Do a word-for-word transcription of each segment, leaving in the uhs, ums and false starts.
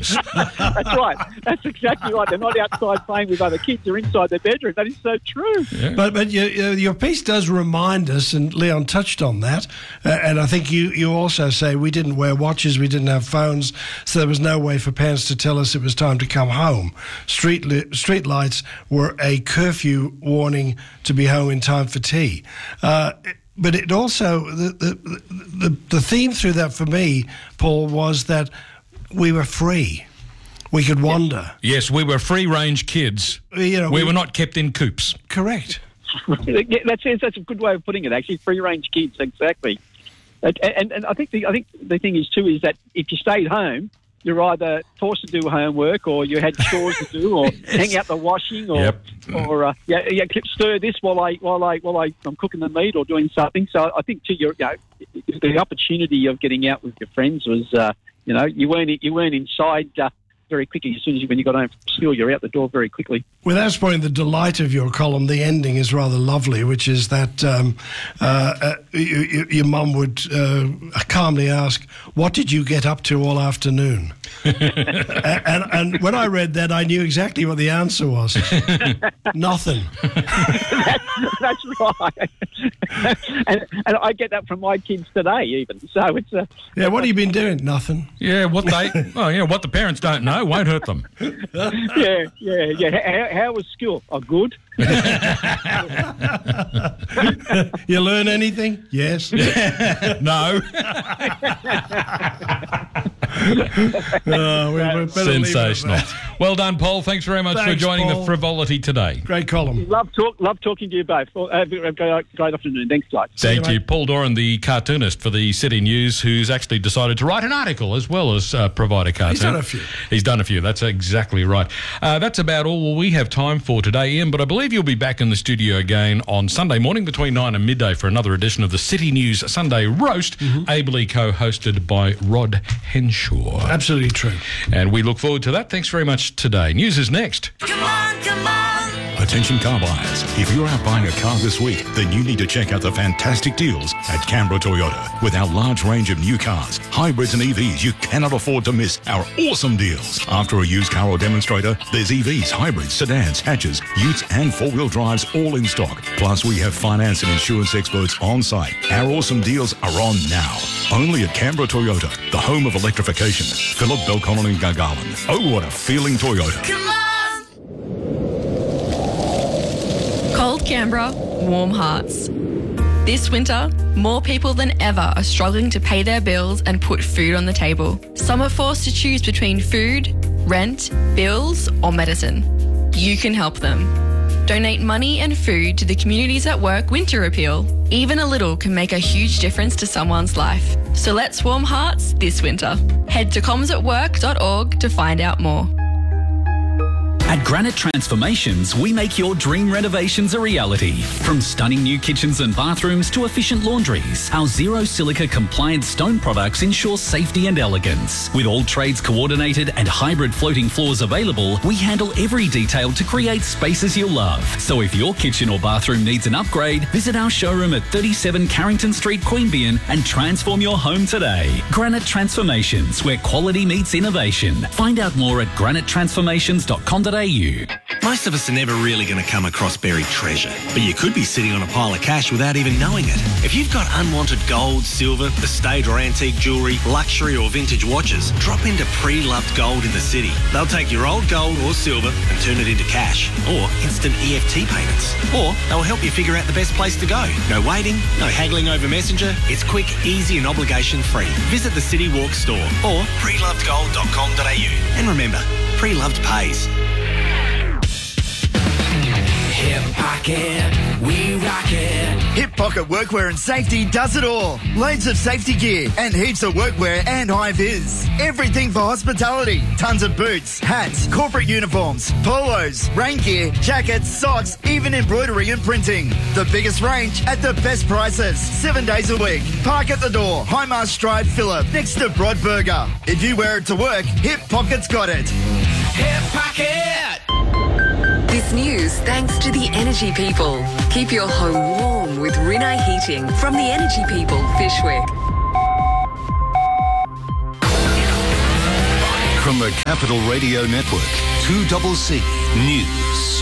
house. That's right. That's exactly right. They're not outside playing with other kids. They're inside their bedroom. That is so true. Yeah. But but your, your piece does remind us, and Leon touched on that, uh, and I think you, you also say we didn't wear watches, we didn't have phones, so there was no way for parents to tell us it was time to come home. Street li- street lights were a curfew warning to be home in time for tea. Uh, but it also, the, the, the, the theme through that for me, Paul, was that we were free. We could wander. Yes, we were free-range kids. You know, we, we were not kept in coops. Correct. Yeah, that's that's a good way of putting it. Actually, free-range kids, exactly. And, and and I think the I think the thing is too is that if you stayed home, you're either forced to do homework, or you had chores to do, or yes. hang out the washing, or yep. or uh, yeah, yeah, stir this while I while I while I, I'm cooking the meat or doing something. So I think to your, you know, the opportunity of getting out with your friends was, uh, you know, you weren't you weren't inside uh, very quickly. As soon as you, when you got home from school, you're out the door very quickly. Without spoiling the delight of your column, the ending is rather lovely, which is that um, uh, uh, you, you, your mum would uh, calmly ask, "What did you get up to all afternoon?" and, and when I read that, I knew exactly what the answer was. Nothing. that's, that's right. and, and I get that from my kids today, even. So it's a yeah. What have you been doing? Nothing. Yeah. What they? Oh, yeah. What the parents don't know won't hurt them. yeah. Yeah. Yeah. How, how was school? Oh, good. You learn anything? Yes. No. Oh, we, we sensational. Well done, Paul. Thanks very much Thanks, for joining Paul. the Frivolity today. Great column. Love talk. Love talking to you both. Uh, great, great afternoon. Thanks, guys. Thank you, you. mate. Paul Doran, the cartoonist for the City News, who's actually decided to write an article as well as uh, provide a cartoon. He's done a few. He's done a few. That's exactly right. Uh, that's about all we have time for today, Ian, but I believe you'll be back in the studio again on Sunday morning between nine and midday for another edition of the City News Sunday Roast, mm-hmm. ably co-hosted by Rod Henshaw. Absolutely true. And we look forward to that. Thanks very much today. News is next. Come on, come on. Attention car buyers. If you're out buying a car this week, then you need to check out the fantastic deals at Canberra Toyota. With our large range of new cars, hybrids and E Vs, you cannot afford to miss our awesome deals. After a used car or demonstrator, there's E Vs, hybrids, sedans, hatches, utes and four-wheel drives all in stock. Plus, we have finance and insurance experts on site. Our awesome deals are on now. Only at Canberra Toyota, the home of electrification. Phillip, Belconnen and Gargarland. Oh, what a feeling Toyota. Come on. Cold Canberra, warm hearts. This winter, more people than ever are struggling to pay their bills and put food on the table. Some are forced to choose between food, rent, bills, or medicine. You can help them. Donate money and food to the Communities at Work Winter Appeal. Even a little can make a huge difference to someone's life. So let's warm hearts this winter. Head to comms at work dot org to find out more. At Granite Transformations, we make your dream renovations a reality. From stunning new kitchens and bathrooms to efficient laundries, our zero silica compliant stone products ensure safety and elegance. With all trades coordinated and hybrid floating floors available, we handle every detail to create spaces you'll love. So if your kitchen or bathroom needs an upgrade, visit our showroom at thirty-seven Carrington Street, Queanbeyan and transform your home today. Granite Transformations, where quality meets innovation. Find out more at granite transformations dot com dot a u. Most of us are never really going to come across buried treasure, but you could be sitting on a pile of cash without even knowing it. If you've got unwanted gold, silver, estate or antique jewellery, luxury or vintage watches, drop into Pre-Loved Gold in the city. They'll take your old gold or silver and turn it into cash or instant E F T payments. Or they'll help you figure out the best place to go. No waiting, no haggling over Messenger. It's quick, easy and obligation free. Visit the City Walk store or pre loved gold dot com dot a u. And remember, Pre-Loved pays. Hip Pocket, we rock it. Hip Pocket Workwear and Safety does it all. Loads of safety gear and heaps of workwear and high-vis. Everything for hospitality. Tons of boots, hats, corporate uniforms, polos, rain gear, jackets, socks, even embroidery and printing. The biggest range at the best prices. Seven days a week. Park at the door. Highmast Drive, Phillip, next to Broadburger. If you wear it to work, Hip Pocket's got it. Hip Pocket! This news thanks to the Energy People. Keep your home warm with Rinnai Heating from the Energy People, Fishwick. From the Capital Radio Network, two C C News.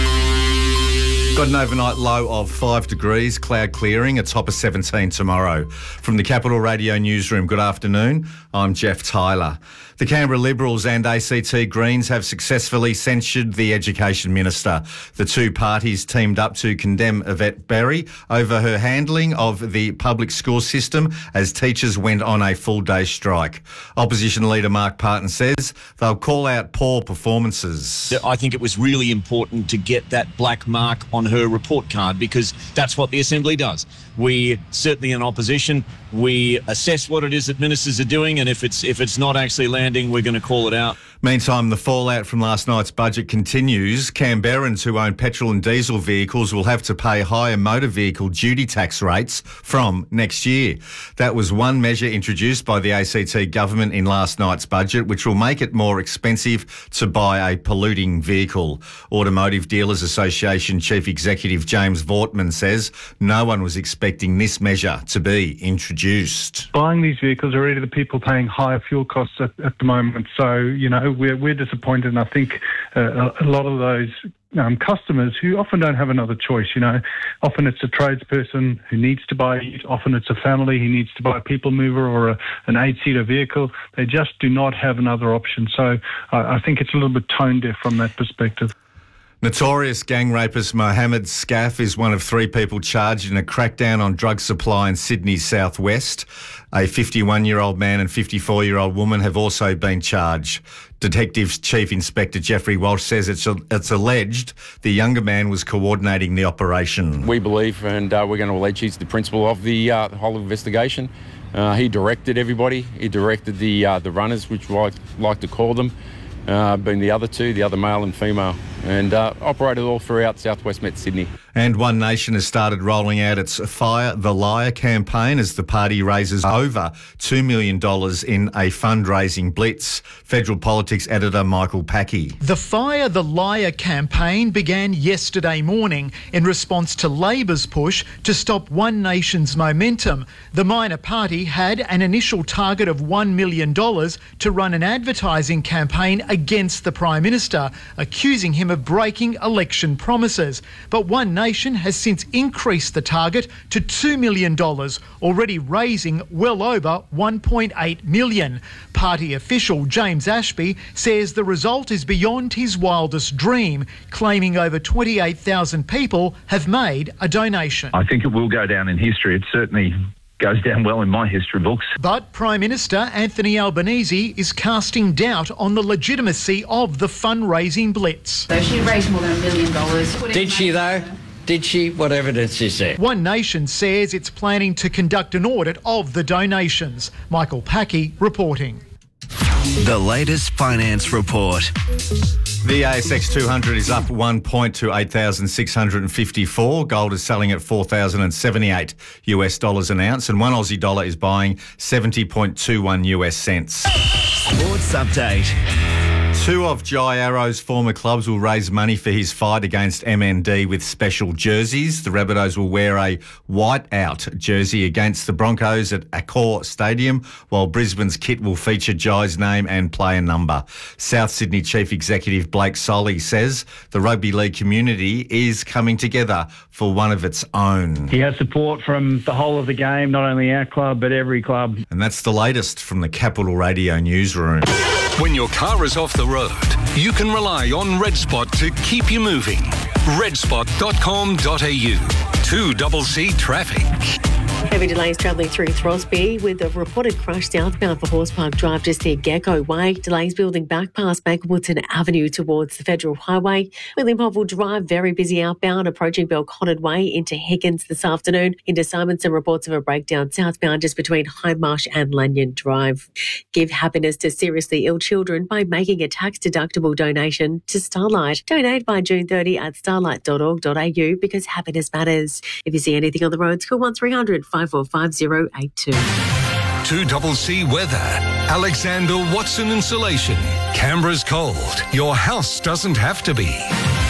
Got an overnight low of five degrees, cloud clearing, a top of seventeen tomorrow. From the Capital Radio Newsroom, good afternoon. I'm Jeff Tyler. The Canberra Liberals and A C T Greens have successfully censured the Education Minister. The two parties teamed up to condemn Yvette Berry over her handling of the public school system as teachers went on a full-day strike. Opposition leader Mark Parton says they'll call out poor performances. I think it was really important to get that black mark on her report card because that's what the Assembly does. We, certainly in opposition, we assess what it is that ministers are doing, and if it's if it's not actually landing, we're going to call it out. Meantime, the fallout from last night's budget continues. Canberrans who own petrol and diesel vehicles will have to pay higher motor vehicle duty tax rates from next year. That was one measure introduced by the A C T government in last night's budget, which will make it more expensive to buy a polluting vehicle. Automotive Dealers Association Chief Executive James Vortman says no one was expecting this measure to be introduced. Buying these vehicles are already the people paying higher fuel costs at, at the moment. So, you know, we're, we're disappointed. And I think uh, a lot of those um, customers who often don't have another choice, you know, often it's a tradesperson who needs to buy it. Often it's a family who needs to buy a people mover or a, an eight-seater vehicle. They just do not have another option. So uh, I think it's a little bit tone deaf from that perspective. Notorious gang rapist Mohammed Scaff is one of three people charged in a crackdown on drug supply in Sydney's southwest. A fifty-one-year-old man and fifty-four-year-old woman have also been charged. Detectives Chief Inspector Jeffrey Walsh says it's, it's alleged the younger man was coordinating the operation. We believe, and uh, we're going to allege he's the principal of the uh, whole investigation. Uh, he directed everybody. He directed the uh, the runners, which we like, like to call them, uh, being the other two, the other male and female, and uh, operated all throughout Southwest Met Sydney. And One Nation has started rolling out its Fire the Liar campaign as the party raises over two million dollars in a fundraising blitz. Federal Politics editor Michael Packey. The Fire the Liar campaign began yesterday morning in response to Labor's push to stop One Nation's momentum. The minor party had an initial target of one million dollars to run an advertising campaign against the Prime Minister, accusing him of breaking election promises. But One Nation has since increased the target to two million dollars, already raising well over one point eight million dollars. Party official James Ashby says the result is beyond his wildest dream, claiming over twenty-eight thousand people have made a donation. I think it will go down in history. It certainly goes down well in my history books. But Prime Minister Anthony Albanese is casting doubt on the legitimacy of the fundraising blitz. So she raised more than a million dollars. Did she though? Did she? What evidence is there? One Nation says it's planning to conduct an audit of the donations. Michael Packey reporting. The latest finance report. The A S X two hundred is up one point to eight thousand six hundred fifty-four. Gold is selling at four thousand seventy-eight US dollars an ounce, and one Aussie dollar is buying seventy point two one US cents. Sports update. Two of Jai Arrow's former clubs will raise money for his fight against M N D with special jerseys. The Rabbitohs will wear a white-out jersey against the Broncos at Accor Stadium, while Brisbane's kit will feature Jai's name and player number. South Sydney Chief Executive Blake Solly says the rugby league community is coming together for one of its own. He has support from the whole of the game, not only our club, but every club. And that's the latest from the Capital Radio Newsroom. When your car is off the road, you can rely on Red Spot to keep you moving. red spot dot com dot a u. two C C Traffic. Heavy delays travelling through Throsby with a reported crash southbound for Horse Park Drive just near Gecko Way. Delays building back past Mapleton Avenue towards the Federal Highway. William Hovell Drive, very busy outbound, approaching Belconnen Way into Higgins this afternoon. Into Simonson, reports of a breakdown southbound just between Hindmarsh and Lanyon Drive. Give happiness to seriously ill children by making a tax-deductible donation to Starlight. Donate by June thirtieth at starlight dot org dot a u because happiness matters. If you see anything on the roads, call one three hundred five four five zero eight two. two C C Weather. Alexander Watson Insulation. Canberra's cold. Your house doesn't have to be.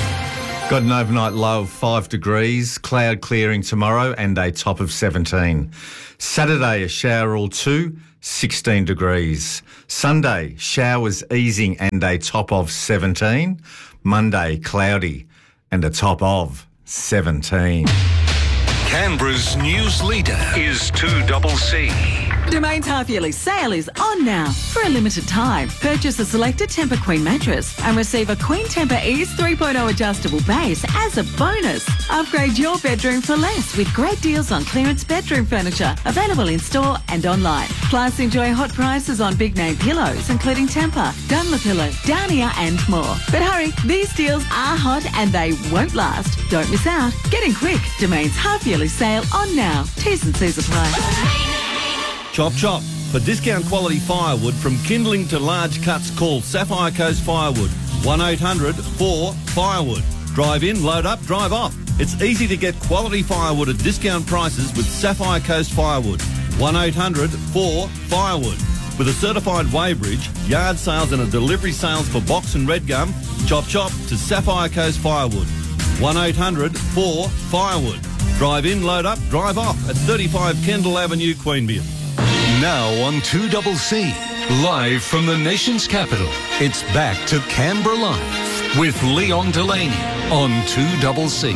Got an overnight low of five degrees, cloud clearing tomorrow and a top of seventeen. Saturday, a shower or two, sixteen degrees. Sunday, showers easing and a top of seventeen. Monday, cloudy and a top of seventeen. Canberra's news leader is two double C. Domain's half-yearly sale is on now. For a limited time, purchase a selected Tempur Queen mattress and receive a Queen Tempur Ease three point oh adjustable base as a bonus. Upgrade your bedroom for less with great deals on clearance bedroom furniture, available in-store and online. Plus, enjoy hot prices on big-name pillows, including Tempur, Dunlopillow, Downia and more. But hurry, these deals are hot and they won't last. Don't miss out. Get in quick. Domain's half-yearly sale on now. T's and C's apply. Chop chop. For discount quality firewood from kindling to large cuts, call Sapphire Coast Firewood. one eight hundred four firewood. Drive in, load up, drive off. It's easy to get quality firewood at discount prices with Sapphire Coast Firewood. one eight hundred four firewood. With a certified weighbridge, yard sales and a delivery sales for box and red gum, chop chop to Sapphire Coast Firewood. one eight hundred four firewood. Drive in, load up, drive off at thirty-five Kendall Avenue, Queanbeyan. Now on two double C, live from the nation's capital, it's back to Canberra Live with Leon Delaney on two double C.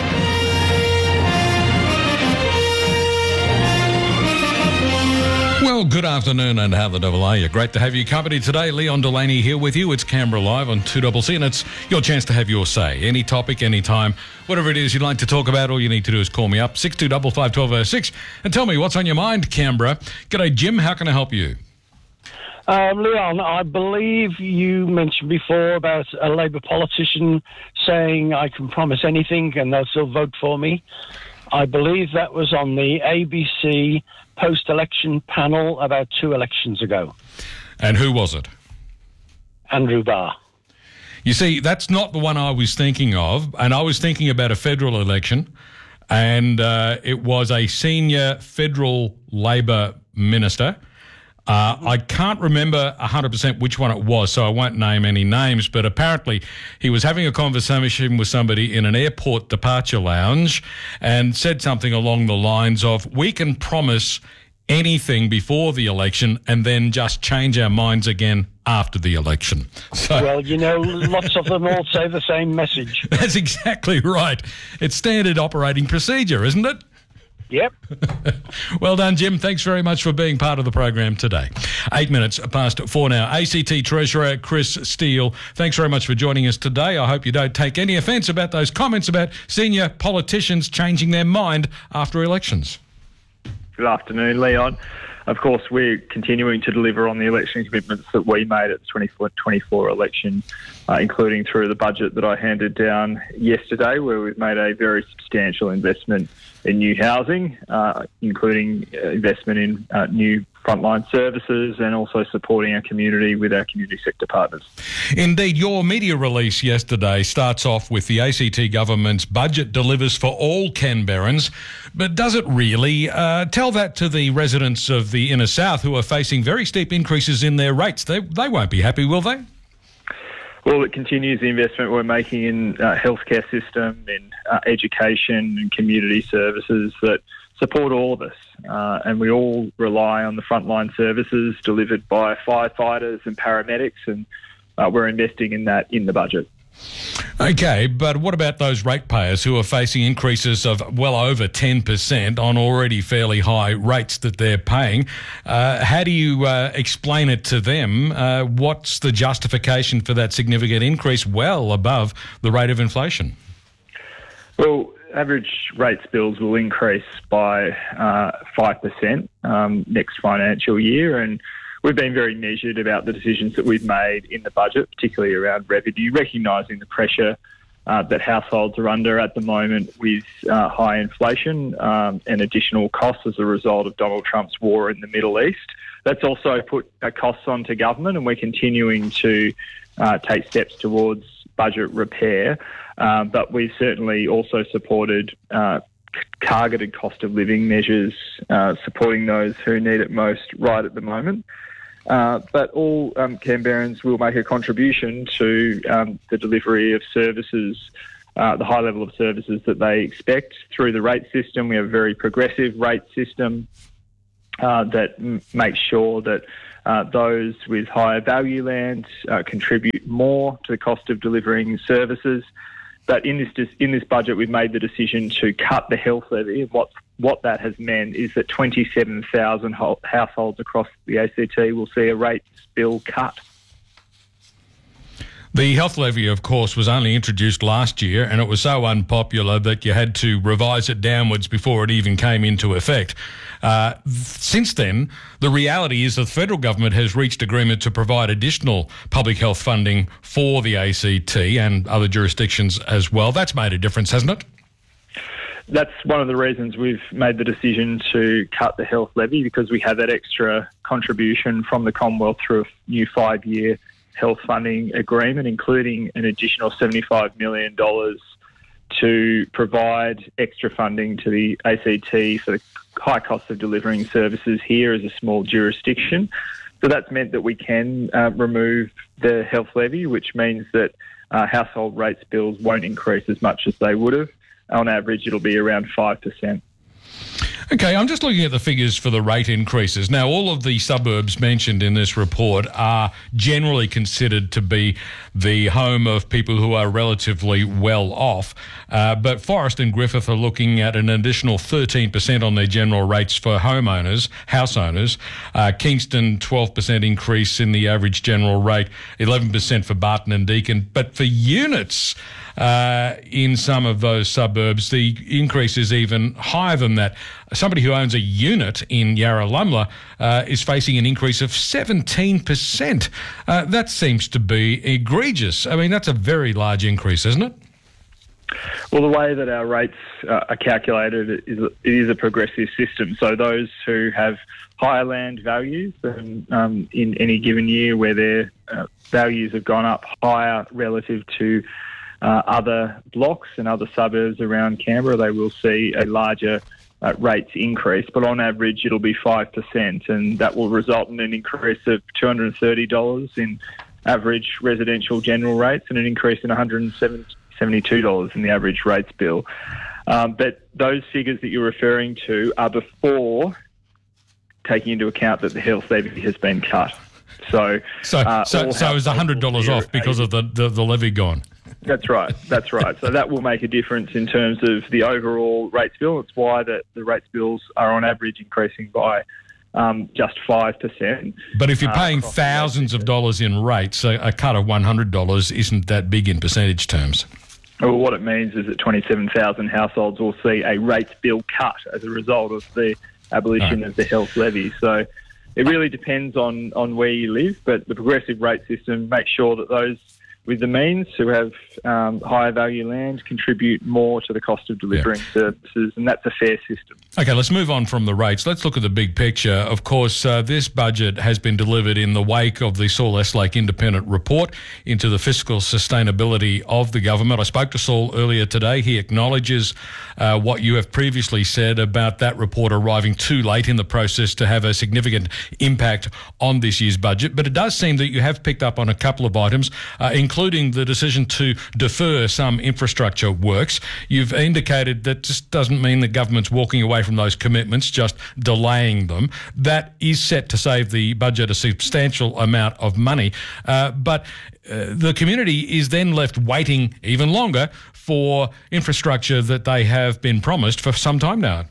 Well, good afternoon and how the devil are you? Great to have you company today. Leon Delaney here with you. It's Canberra Live on two double C and it's your chance to have your say. Any topic, any time, whatever it is you'd like to talk about, all you need to do is call me up, six two five five, one two zero six, and tell me what's on your mind, Canberra. G'day, Jim. How can I help you? Um, Leon, I believe you mentioned before about a Labor politician saying I can promise anything and they'll still vote for me. I believe that was on the A B C post-election panel about two elections ago. And who was it? Andrew Barr. You see, that's not the one I was thinking of, and I was thinking about a federal election, and uh, it was a senior federal Labor minister. Uh, I can't remember one hundred percent which one it was, so I won't name any names, but apparently he was having a conversation with somebody in an airport departure lounge and said something along the lines of, we can promise anything before the election and then just change our minds again after the election. So, well, you know, lots of them all say the same message. That's exactly right. It's standard operating procedure, isn't it? Yep. Well done, Jim. Thanks very much for being part of the program today. Eight minutes past four now. A C T Treasurer Chris Steele, thanks very much for joining us today. I hope you don't take any offence about those comments about senior politicians changing their mind after elections. Good afternoon, Leon. Of course, we're continuing to deliver on the election commitments that we made at the twenty twenty-four election, uh, including through the budget that I handed down yesterday, where we've made a very substantial investment in new housing, uh, including uh, investment in uh, new frontline services and also supporting our community with our community sector partners. Indeed, your media release yesterday starts off with the A C T government's budget delivers for all Canberrans, but does it really? Uh, tell that to the residents of the inner south who are facing very steep increases in their rates. They, they won't be happy, will they? Well, it continues the investment we're making in uh, healthcare system, in uh, education and community services that support all of us. Uh, and we all rely on the frontline services delivered by firefighters and paramedics, and uh, we're investing in that in the budget. Okay, but what about those ratepayers who are facing increases of well over ten percent on already fairly high rates that they're paying? Uh, how do you uh, explain it to them? Uh, what's the justification for that significant increase well above the rate of inflation? Well, average rates bills will increase by uh, five percent um, next financial year, and we've been very measured about the decisions that we've made in the budget, particularly around revenue, recognising the pressure uh, that households are under at the moment with uh, high inflation um, and additional costs as a result of Donald Trump's war in the Middle East. That's also put uh, costs onto government, and we're continuing to uh, take steps towards budget repair. Um, but we've certainly also supported uh, targeted cost of living measures, uh, supporting those who need it most right at the moment. Uh, but all um, Canberrans will make a contribution to um, the delivery of services, uh, the high level of services that they expect through the rate system. We have a very progressive rate system uh, that m- makes sure that uh, those with higher value land uh, contribute more to the cost of delivering services. But in this in this budget, we've made the decision to cut the health levy. And what what that has meant is that twenty-seven thousand ho- households across the A C T will see a rates bill cut. The health levy, of course, was only introduced last year, and it was so unpopular that you had to revise it downwards before it even came into effect. Uh, since then, the reality is that the federal government has reached agreement to provide additional public health funding for the A C T and other jurisdictions as well. That's made a difference, hasn't it? That's one of the reasons we've made the decision to cut the health levy, because we have that extra contribution from the Commonwealth through a new five-year health funding agreement, including an additional seventy-five million dollars to provide extra funding to the A C T for the high cost of delivering services here as a small jurisdiction. So that's meant that we can uh, remove the health levy, which means that uh, household rates bills won't increase as much as they would have. On average, it'll be around five percent. Okay, I'm just looking at the figures for the rate increases. Now, all of the suburbs mentioned in this report are generally considered to be the home of people who are relatively well off, uh, but Forrest and Griffith are looking at an additional thirteen percent on their general rates for homeowners, house owners. Uh, Kingston, twelve percent increase in the average general rate, eleven percent for Barton and Deakin. But for units, Uh, in some of those suburbs, the increase is even higher than that. Somebody who owns a unit in Yarralumla uh, is facing an increase of seventeen percent. Uh, that seems to be egregious. I mean, that's a very large increase, isn't it? Well, the way that our rates uh, are calculated is it is a progressive system. So those who have higher land values than, um, in any given year, where their uh, values have gone up higher relative to Uh, other blocks and other suburbs around Canberra, they will see a larger uh, rates increase. But on average, it'll be five percent, and that will result in an increase of two hundred thirty dollars in average residential general rates and an increase in one hundred seventy-two dollars in the average rates bill. Um, but those figures that you're referring to are before taking into account that the health levy has been cut. So, so, uh, so, so is one hundred dollars off because of the, the, the levy gone? That's right. That's right. So that will make a difference in terms of the overall rates bill. It's why the, the rates bills are on average increasing by um, just five percent. But if you're uh, paying thousands of dollars in rates, a, a cut of one hundred dollars isn't that big in percentage terms. Well, what it means is that twenty-seven thousand households will see a rates bill cut as a result of the abolition right. of the health levy. So it really depends on, on where you live, but the progressive rate system makes sure that those with the means who have um, higher value land contribute more to the cost of delivering yeah. services, and that's a fair system. Okay, let's move on from the rates. Let's look at the big picture. Of course, uh, this budget has been delivered in the wake of the Saul Estlake Independent Report into the fiscal sustainability of the government. I spoke to Saul earlier today. He acknowledges uh, what you have previously said about that report arriving too late in the process to have a significant impact on this year's budget. But it does seem that you have picked up on a couple of items, uh, including the decision to defer some infrastructure works. You've indicated that just doesn't mean the government's walking away from those commitments, just delaying them. That is set to save the budget a substantial amount of money. Uh, but uh, the community is then left waiting even longer for infrastructure that they have been promised for some time now.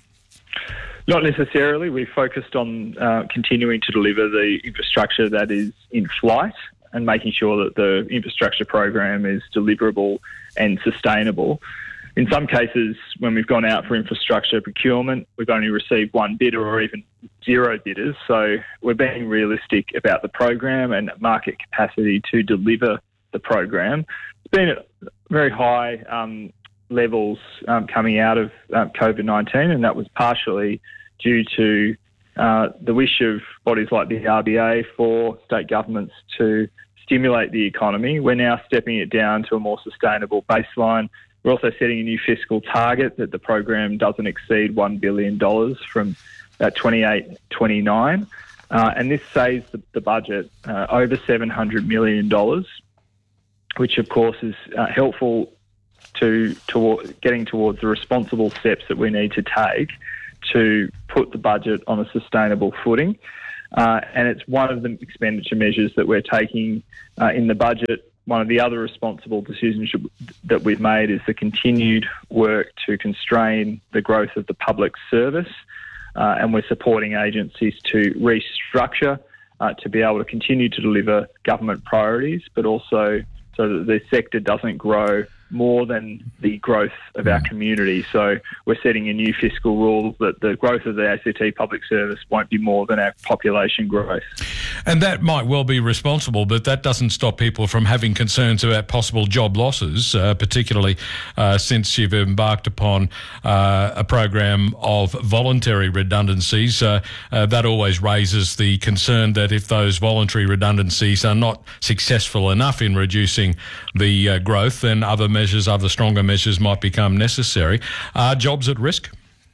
Not necessarily. We've focused on uh, continuing to deliver the infrastructure that is in flight and making sure that the infrastructure program is deliverable and sustainable. In some cases, when we've gone out for infrastructure procurement, we've only received one bidder or even zero bidders. So we're being realistic about the program and market capacity to deliver the program. It's been at very high um, levels um, coming out of um, COVID nineteen, and that was partially due to uh, the wish of bodies like the R B A for state governments to stimulate the economy. We're now stepping it down to a more sustainable baseline. We're also setting a new fiscal target that the program doesn't exceed one billion dollars from uh, twenty-eight twenty-nine. Uh, and this saves the, the budget uh, over seven hundred million dollars, which of course is uh, helpful to, to getting towards the responsible steps that we need to take to put the budget on a sustainable footing. Uh, and it's one of the expenditure measures that we're taking uh, in the budget. One of the other responsible decisions that we've made is the continued work to constrain the growth of the public service. Uh, and we're supporting agencies to restructure uh, to be able to continue to deliver government priorities, but also so that the sector doesn't grow more than the growth of our community. So we're setting a new fiscal rule that the growth of the A C T public service won't be more than our population growth. And that might well be responsible, but that doesn't stop people from having concerns about possible job losses, uh, particularly uh, since you've embarked upon uh, a program of voluntary redundancies. Uh, uh, that always raises the concern that if those voluntary redundancies are not successful enough in reducing the uh, growth, then other measures, other stronger measures might become necessary. Are jobs at risk?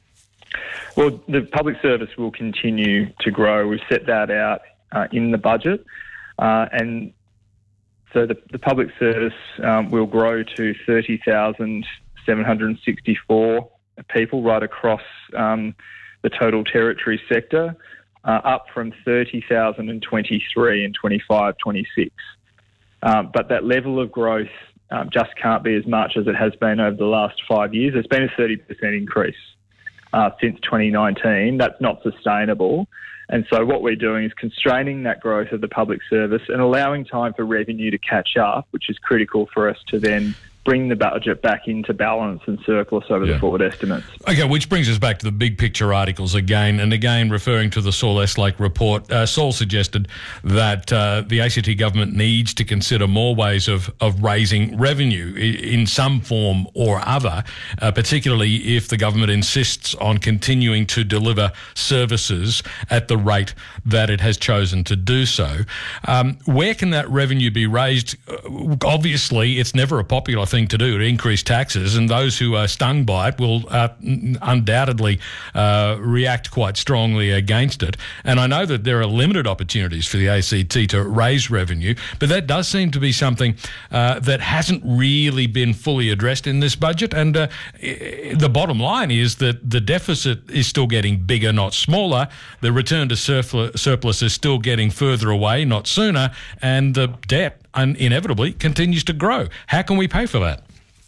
Well, the public service will continue to grow. We've set that out uh, in the budget. Uh, and so the, the public service um, will grow to thirty thousand seven hundred sixty-four people right across um, the total territory sector, uh, up from thirty thousand twenty-three in twenty-five twenty-six. Uh, but that level of growth Um, just can't be as much as it has been over the last five years. There's been a thirty percent increase uh, since twenty nineteen. That's not sustainable. And so what we're doing is constraining that growth of the public service and allowing time for revenue to catch up, which is critical for us to then bring the budget back into balance and surplus over Yeah. the forward estimates. Okay, which brings us back to the big picture articles again, and again referring to the Saul Estlake report. Uh, Saul suggested that uh, the A C T government needs to consider more ways of, of raising revenue i- in some form or other, uh, particularly if the government insists on continuing to deliver services at the rate that it has chosen to do so. Um, where can that revenue be raised? Uh, obviously, it's never a popular thing to do to increase taxes, and those who are stung by it will uh, undoubtedly uh, react quite strongly against it. And I know that there are limited opportunities for the A C T to raise revenue, but that does seem to be something uh, that hasn't really been fully addressed in this budget. And uh, the bottom line is that the deficit is still getting bigger, not smaller. The return to surplus, surplus is still getting further away, not sooner, and the debt un- inevitably continues to grow. How can we pay for that?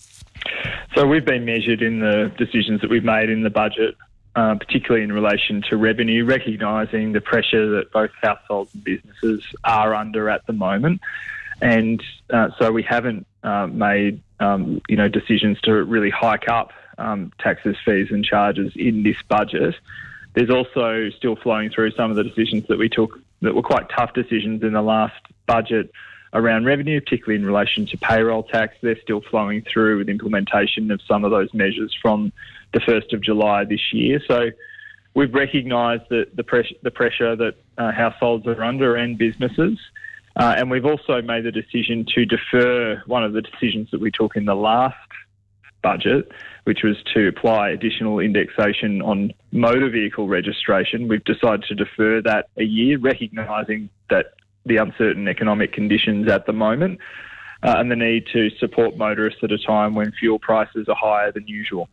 So we've been measured in the decisions that we've made in the budget, uh, particularly in relation to revenue, recognising the pressure that both households and businesses are under at the moment. And uh, so we haven't uh, made, um, you know, decisions to really hike up um, taxes, fees and charges in this budget. There's also still flowing through some of the decisions that we took that were quite tough decisions in the last budget around revenue, particularly in relation to payroll tax. They're still flowing through with implementation of some of those measures from the first of July this year. So we've recognised that the, press- the pressure that uh, households are under and businesses. Uh, and we've also made the decision to defer one of the decisions that we took in the last budget, which was to apply additional indexation on motor vehicle registration. We've decided to defer that a year, recognising that the uncertain economic conditions at the moment uh, and the need to support motorists at a time when fuel prices are higher than usual.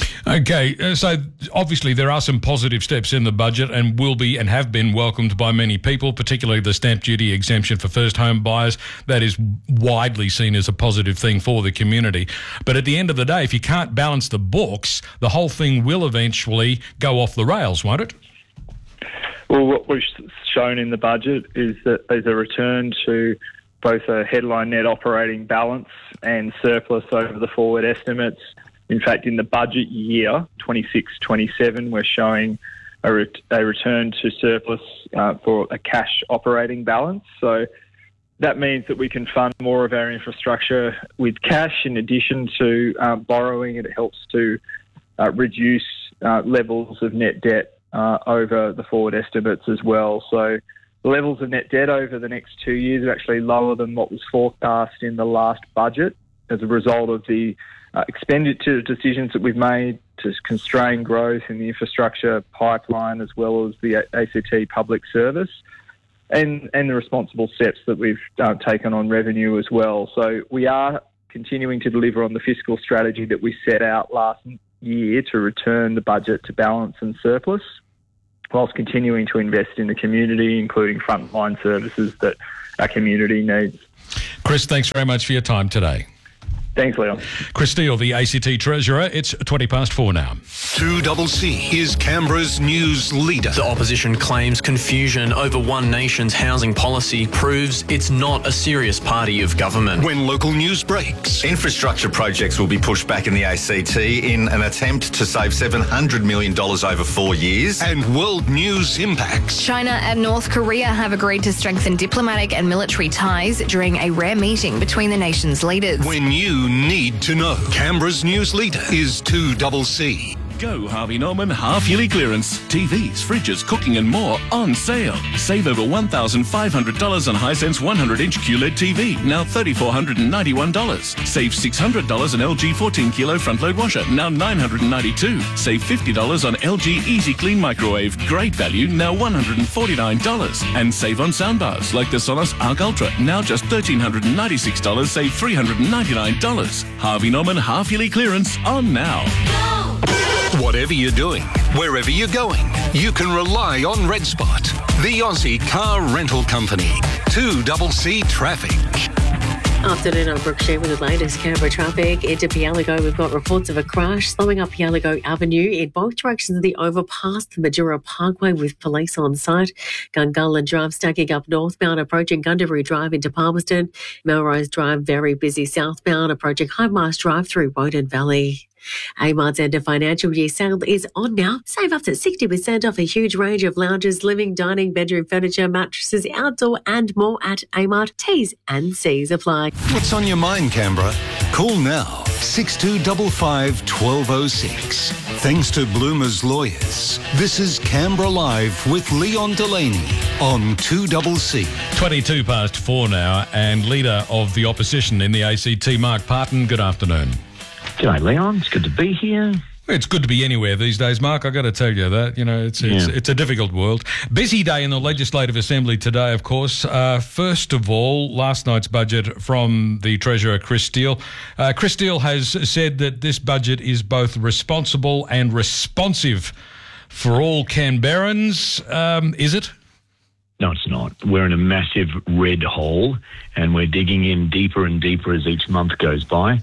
Okay, uh, so obviously there are some positive steps in the budget and will be and have been welcomed by many people, particularly the stamp duty exemption for first home buyers. That is widely seen as a positive thing for the community. But at the end of the day, if you can't balance the books, the whole thing will eventually go off the rails, won't it? Well, what we've shown in the budget is that there's a return to both a headline net operating balance and surplus over the forward estimates. In fact, in the budget year, twenty-six twenty-seven, we're showing a, ret- a return to surplus uh, for a cash operating balance. So that means that we can fund more of our infrastructure with cash in addition to uh, borrowing. It helps to uh, reduce uh, levels of net debt uh, over the forward estimates as well. So the levels of net debt over the next two years are actually lower than what was forecast in the last budget as a result of the uh, expenditure decisions that we've made to constrain growth in the infrastructure pipeline as well as the A C T public service and, and the responsible steps that we've uh, taken on revenue as well. So we are continuing to deliver on the fiscal strategy that we set out last year to return the budget to balance and surplus, whilst continuing to invest in the community, including frontline services that our community needs. Chris, thanks very much for your time today. Thanks, Leon. Chris Steele, the A C T Treasurer. It's twenty past four now. two C C is Canberra's news leader. The opposition claims confusion over One Nation's housing policy proves it's not a serious party of government. When local news breaks. Infrastructure projects will be pushed back in the A C T in an attempt to save seven hundred million dollars over four years. And world news impacts. China and North Korea have agreed to strengthen diplomatic and military ties during a rare meeting between the nation's leaders. When you need to know. Canberra's news leader is two C C. Go Harvey Norman half-yearly clearance. T Vs, fridges, cooking and more on sale. Save over one thousand five hundred dollars on Hisense one hundred inch Q L E D T V, now three thousand four hundred ninety-one dollars. Save six hundred dollars on L G fourteen kilo front-load washer, now nine hundred ninety-two dollars. Save fifty dollars on L G Easy Clean microwave, great value, now one hundred forty-nine dollars. And save on soundbars like the Sonos Arc Ultra, now just one thousand three hundred ninety-six dollars, save three hundred ninety-nine dollars. Harvey Norman half-yearly clearance on now. Whatever you're doing, wherever you're going, you can rely on Red Spot, the Aussie car rental company. two C C traffic. Afternoon, I'm Brooke Shea with the latest Canberra traffic. Into Pialigo, we've got reports of a crash slowing up Pialigo Avenue in both directions of the overpass, the Majura Parkway, with police on site. Gungahlin Drive stacking up northbound, approaching Gundaroo Drive into Palmerston. Melrose Drive very busy southbound, approaching High Marsh Drive through Woden Valley. Amart's end of financial year sale is on now. Save up to sixty percent off a huge range of lounges, living, dining, bedroom furniture, mattresses, outdoor and more at Amart. T's and C's apply. What's on your mind, Canberra? Call now, six two five five, one two zero six. Thanks to Bloomer's Lawyers, this is Canberra Live with Leon Delaney on two C C. twenty-two past four now, and Leader of the Opposition in the A C T, Mark Parton, good afternoon. G'day, Leon. It's good to be here. It's good to be anywhere these days, Mark. I've got to tell you that. You know, it's it's, Yeah. it's a difficult world. Busy day in the Legislative Assembly today, of course. Uh, first of all, last night's budget from the Treasurer, Chris Steele. Uh, Chris Steele has said that this budget is both responsible and responsive for all Canberrans. Um, is it? No, it's not. We're in a massive red hole, and we're digging in deeper and deeper as each month goes by.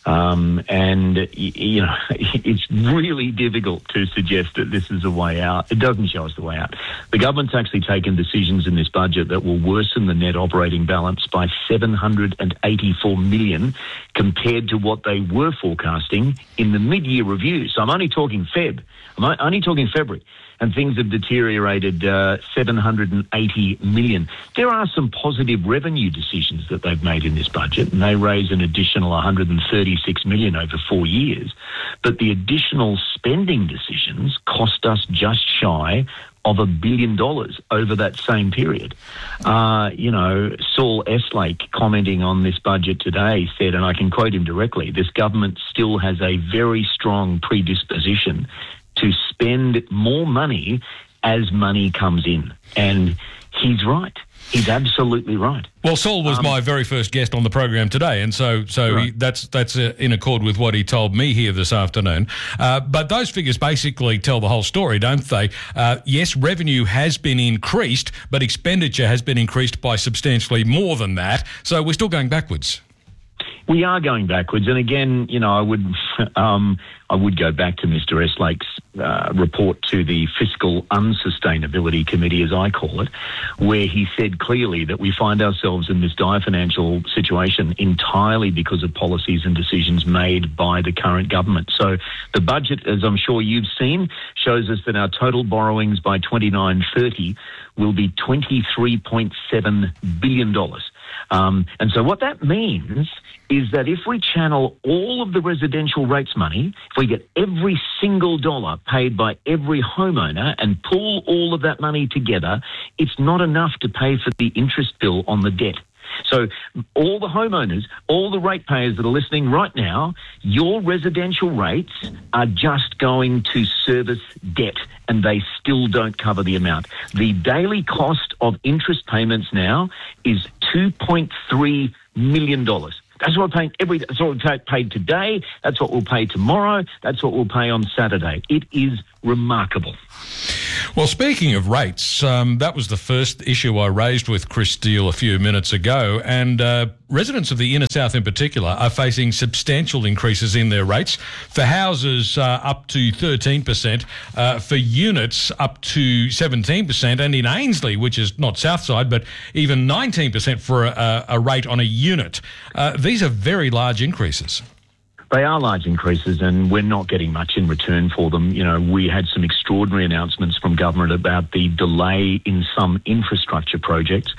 Um, and, y- you know, it's really difficult to suggest that this is a way out. It doesn't show us the way out. The government's actually taken decisions in this budget that will worsen the net operating balance by seven hundred eighty-four million dollars compared to what they were forecasting in the mid-year review. So I'm only talking Feb. I'm o- only talking February. And things have deteriorated uh, seven hundred eighty million dollars. There are some positive revenue decisions that they've made in this budget, and they raise an additional one hundred thirty-six million dollars over four years. But the additional spending decisions cost us just shy of a billion dollars over that same period. Uh, you know, Saul Eslake, commenting on this budget today, said, and I can quote him directly, this government still has a very strong predisposition to spend more money as money comes in. And he's right. He's absolutely right. Well, Saul was Um, my very first guest on the program today, and so so Right. he, that's that's uh, in accord with what he told me here this afternoon. Uh, but those figures basically tell the whole story, don't they? Uh, yes, revenue has been increased, but expenditure has been increased by substantially more than that. So we're still going backwards. We are going backwards, and again, you know, I would, um, I would go back to Mister Eslake's uh, report to the Fiscal Unsustainability Committee, as I call it, where he said clearly that we find ourselves in this dire financial situation entirely because of policies and decisions made by the current government. So the budget, as I'm sure you've seen, shows us that our total borrowings by twenty-nine thirty will be twenty-three point seven billion dollars. Um, and so what that means is that if we channel all of the residential rates money, if we get every single dollar paid by every homeowner and pull all of that money together, it's not enough to pay for the interest bill on the debt. So all the homeowners, all the ratepayers that are listening right now, your residential rates are just going to service debt, and they still don't cover the amount. The daily cost of interest payments now is two point three million dollars. That's what we're paying every. That's what we paid today. That's what we'll pay tomorrow. That's what we'll pay on Saturday. It is remarkable. Well, speaking of rates, um, that was the first issue I raised with Chris Steele a few minutes ago, and uh, residents of the inner south in particular are facing substantial increases in their rates. For houses, uh, up to thirteen percent, uh, for units, up to seventeen percent, and in Ainslie, which is not Southside, but even nineteen percent for a, a rate on a unit. Uh, these are very large increases. They are large increases, and we're not getting much in return for them. You know, we had some extraordinary announcements from government about the delay in some infrastructure projects,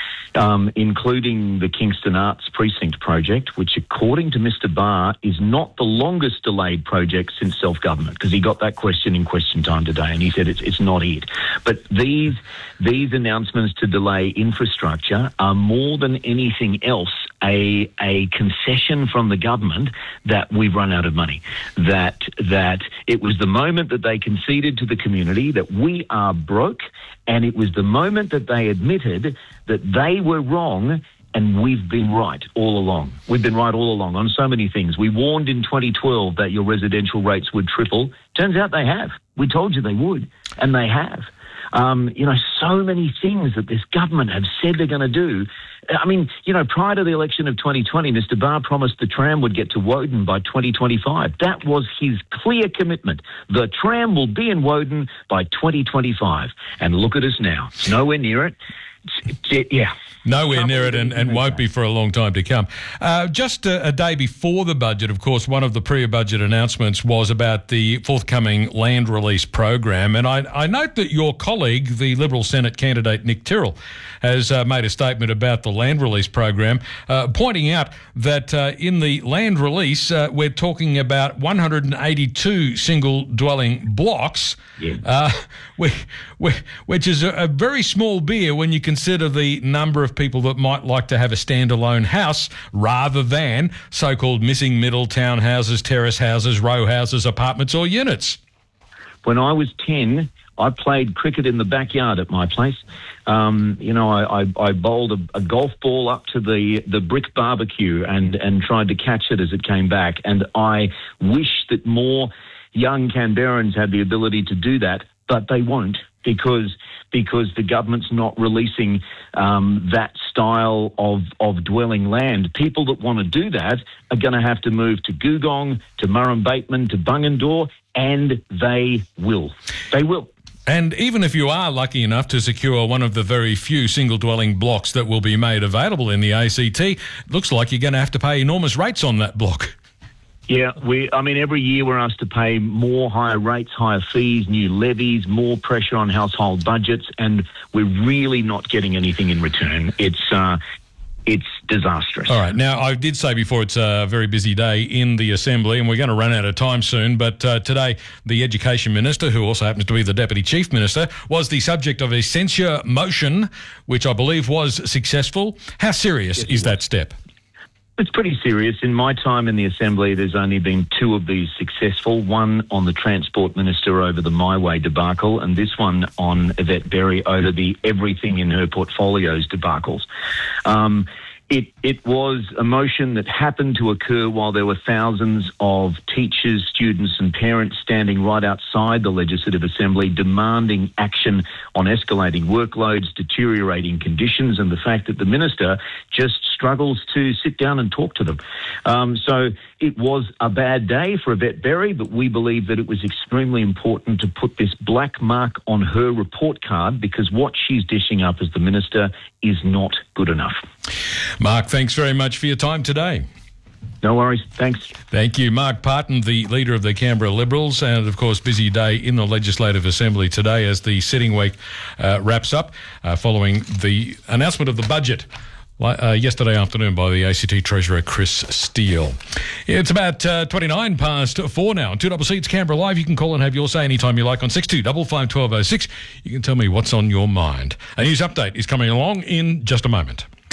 um, including the Kingston Arts Precinct project, which, according to Mister Barr, is not the longest delayed project since self-government, because he got that question in question time today, and he said it's, it's not it. But these these announcements to delay infrastructure are more than anything else a a concession from the government that we've run out of money, that that it was the moment that they conceded to the community that we are broke, and it was the moment that they admitted that they were wrong and we've been right all along. We've been right all along on so many things. We warned in twenty twelve that your residential rates would triple. Turns out they have. We told you they would, and they have. Um, you know, so many things that this government have said they're going to do. I mean, you know, prior to the election of twenty twenty, Mister Barr promised the tram would get to Woden by twenty twenty-five. That was his clear commitment. The tram will be in Woden by twenty twenty-five. And look at us now. It's nowhere near it. It's, it's, yeah. Nowhere near it, and, and won't be for a long time to come. Uh, just a, a day before the budget, of course, one of the pre-budget announcements was about the forthcoming land release program. And I, I note that your colleague, the Liberal Senate candidate Nick Tyrrell, has uh, made a statement about the land release program, uh, pointing out that uh, in the land release, uh, we're talking about one hundred eighty-two single-dwelling blocks, yeah. uh, which, which is a, a very small beer when you consider the number of people that might like to have a standalone house rather than so-called missing middle townhouses, terrace houses, row houses, apartments or units. When I was ten, I played cricket in the backyard at my place. Um, you know, I, I, I bowled a, a golf ball up to the, the brick barbecue and, and tried to catch it as it came back. And I wish that more young Canberrans had the ability to do that, but they won't. Because because the government's not releasing um, that style of, of dwelling land. People that want to do that are going to have to move to Googong, to Murrumbateman, to Bungendore, and they will. They will. And even if you are lucky enough to secure one of the very few single-dwelling blocks that will be made available in the A C T, it looks like you're going to have to pay enormous rates on that block. Yeah, we. I mean, every year we're asked to pay more, higher rates, higher fees, new levies, more pressure on household budgets, and we're really not getting anything in return. It's uh, it's disastrous. All right. Now, I did say before it's a very busy day in the Assembly, and we're going to run out of time soon, but uh, today the Education Minister, who also happens to be the Deputy Chief Minister, was the subject of a censure motion, which I believe was successful. How serious yes, is that step? It's pretty serious. In my time in the Assembly, there's only been two of these successful, one on the Transport Minister over the My Way debacle, and this one on Yvette Berry over the everything in her portfolios debacles. Um, It, it was a motion that happened to occur while there were thousands of teachers, students and parents standing right outside the Legislative Assembly demanding action on escalating workloads, deteriorating conditions, and the fact that the Minister just struggles to sit down and talk to them. Um, so it was a bad day for Yvette Berry, but we believe that it was extremely important to put this black mark on her report card, because what she's dishing up as the Minister is not good enough. Mark, thanks very much for your time today. No worries. Thanks. Thank you. Mark Parton, the leader of the Canberra Liberals, and of course, busy day in the Legislative Assembly today as the sitting week uh, wraps up uh, following the announcement of the budget Uh, yesterday afternoon by the A C T Treasurer Chris Steele. It's about uh, twenty-nine past four now on two C C, it's Canberra Live. You can call and have your say anytime you like on six two five five, one two oh six. You can tell me what's on your mind. A news update is coming along in just a moment.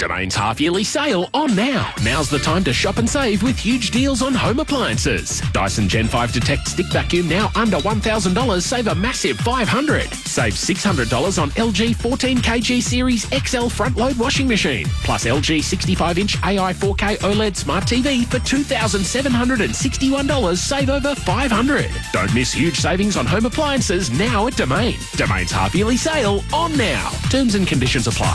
Domain's half-yearly sale on now. Now's the time to shop and save with huge deals on home appliances. Dyson Gen five Detect Stick Vacuum now under one thousand dollars, save a massive five hundred dollars. Save six hundred dollars on L G fourteen kilogram Series X L front-load washing machine. Plus L G sixty-five inch A I four K OLED Smart T V for two thousand seven hundred sixty-one dollars, save over five hundred dollars. Don't miss huge savings on home appliances now at Domain. Domain's half-yearly sale on now. Terms and conditions apply.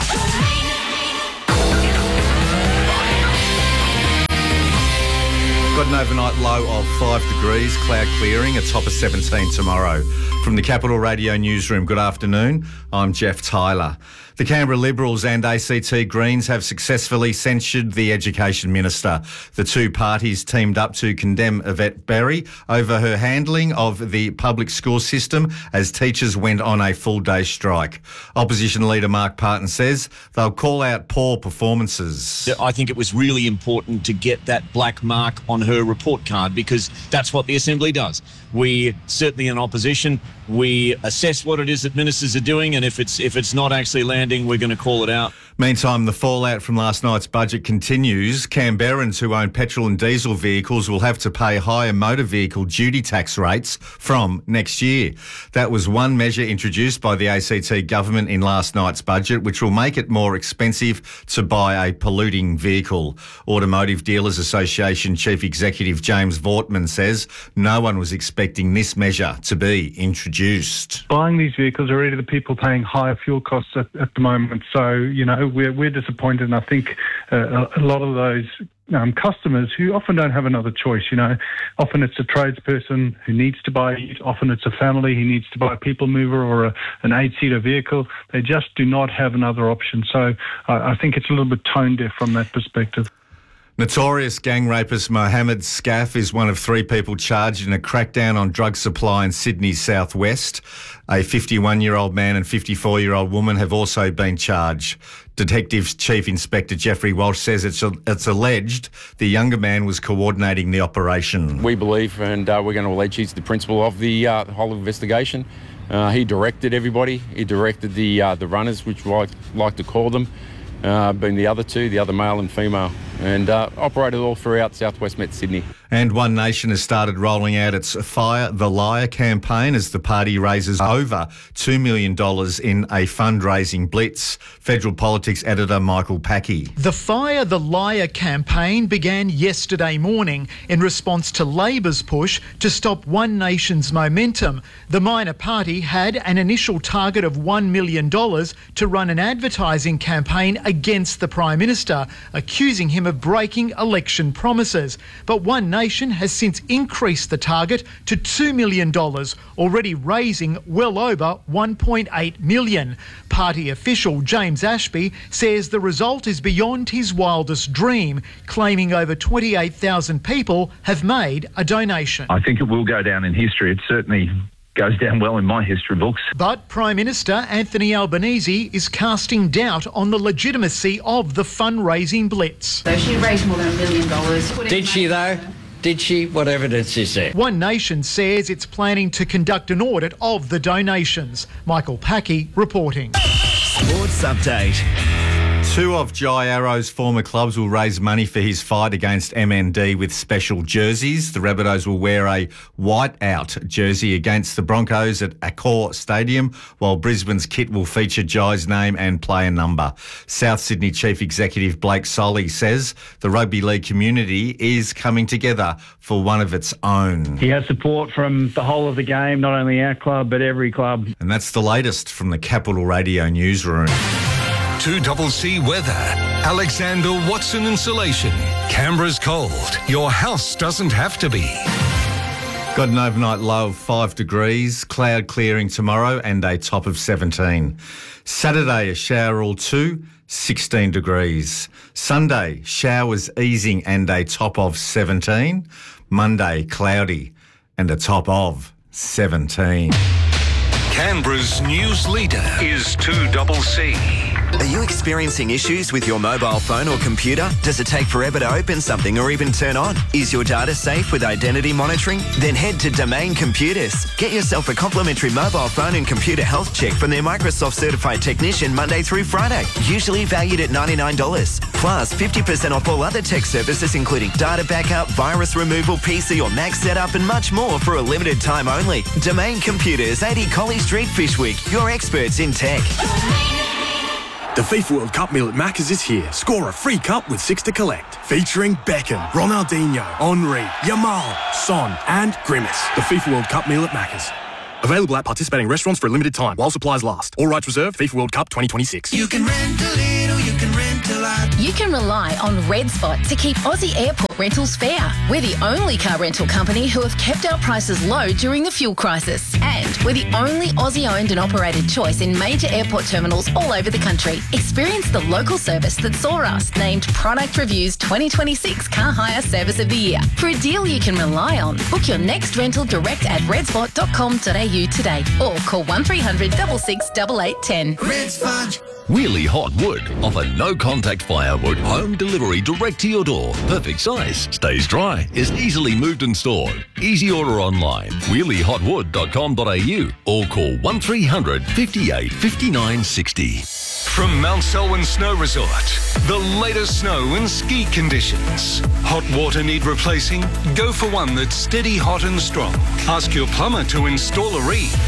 Got an overnight low of five degrees, cloud clearing, a top of seventeen tomorrow. From the Capital Radio Newsroom, good afternoon. I'm Jeff Tyler. The Canberra Liberals and A C T Greens have successfully censured the Education Minister. The two parties teamed up to condemn Yvette Berry over her handling of the public school system as teachers went on a full-day strike. Opposition leader Mark Parton says they'll call out poor performances. I think it was really important to get that black mark on her report card because that's what the Assembly does. We, certainly in opposition, we assess what it is that ministers are doing, and if it's if it's not actually landing, we're going to call it out. Meantime, the fallout from last night's budget continues. Canberrans who own petrol and diesel vehicles will have to pay higher motor vehicle duty tax rates from next year. That was one measure introduced by the A C T government in last night's budget, which will make it more expensive to buy a polluting vehicle. Automotive Dealers Association Chief Executive James Vortman says no one was expecting this measure to be introduced. Buying these vehicles are already the people paying higher fuel costs at, at the moment. So, you know, we're, we're disappointed. And I think uh, a lot of those um, customers who often don't have another choice, you know, often it's a tradesperson who needs to buy it. Often it's a family who needs to buy a people mover or a, an eight-seater vehicle. They just do not have another option. So uh, I think it's a little bit tone deaf from that perspective. Notorious gang rapist Mohammed Scaff is one of three people charged in a crackdown on drug supply in Sydney's southwest. A fifty-one-year-old man and fifty-four-year-old woman have also been charged. Detective Chief Inspector Jeffrey Walsh says it's, it's alleged the younger man was coordinating the operation. We believe, and uh, we're going to allege he's the principal of the uh, whole investigation. Uh, he directed everybody. He directed the uh, the runners, which I like to call them, uh, being the other two, the other male and female, and uh, operated all throughout Southwest Met Sydney. And One Nation has started rolling out its Fire the Liar campaign as the party raises over two million dollars in a fundraising blitz. Federal Politics editor Michael Packey. The Fire the Liar campaign began yesterday morning in response to Labor's push to stop One Nation's momentum. The minor party had an initial target of one million dollars to run an advertising campaign against the Prime Minister, accusing him of breaking election promises. But One Nation has since increased the target to two million dollars, already raising well over one point eight million dollars. Party official James Ashby says the result is beyond his wildest dream, claiming over twenty-eight thousand people have made a donation. I think it will go down in history. It certainly goes down well in my history books. But Prime Minister Anthony Albanese is casting doubt on the legitimacy of the fundraising blitz. So she raised more than a million dollars. Did she though? Did she? What evidence is there? One Nation says it's planning to conduct an audit of the donations. Michael Packey reporting. Sports Update. Two of Jai Arrow's former clubs will raise money for his fight against M N D with special jerseys. The Rabbitohs will wear a white-out jersey against the Broncos at Accor Stadium, while Brisbane's kit will feature Jai's name and player number. South Sydney Chief Executive Blake Solly says the rugby league community is coming together for one of its own. He has support from the whole of the game, not only our club, but every club. And that's the latest from the Capital Radio Newsroom. two C C weather. Alexander Watson Insulation. Canberra's cold. Your house doesn't have to be. Got an overnight low of five degrees, cloud clearing tomorrow and a top of seventeen. Saturday, a shower or two, sixteen degrees. Sunday, showers easing and a top of seventeen. Monday, cloudy and a top of seventeen. Canberra's news leader is two C C. Are you experiencing issues with your mobile phone or computer? Does it take forever to open something or even turn on? Is your data safe with identity monitoring? Then head to Domain Computers. Get yourself a complimentary mobile phone and computer health check from their Microsoft certified technician Monday through Friday, usually valued at ninety-nine dollars. Plus fifty percent off all other tech services including data backup, virus removal, P C or Mac setup and much more for a limited time only. Domain Computers, eighty Colley Street, Fishwick. Your experts in tech. The FIFA World Cup meal at Macca's is here. Score a free cup with six to collect. Featuring Beckham, Ronaldinho, Henry, Yamal, Son and Grimace. The FIFA World Cup meal at Macca's. Available at participating restaurants for a limited time while supplies last. All rights reserved. FIFA World Cup twenty twenty-six. You can rent a little, you can rent a lot. You can rely on Red Spot to keep Aussie airport rentals fair. We're the only car rental company who have kept our prices low during the fuel crisis. And we're the only Aussie-owned and operated choice in major airport terminals all over the country. Experience the local service that saw us named Product Review's twenty twenty-six Car Hire Service of the Year. For a deal you can rely on, book your next rental direct at redspot dot com dot a u today or call one three hundred six six eight eight one zero. Red Spot. Wheelie Hot Wood offer no-contact firewood, home delivery direct to your door. Perfect size, stays dry, is easily moved and stored. Easy order online, wheelie hot wood dot com dot a u or call one three hundred fifty-eight fifty-nine sixty. From Mount Selwyn Snow Resort, the latest snow and ski conditions. Hot water need replacing? Go for one that's steady, hot and strong. Ask your plumber to install a reed.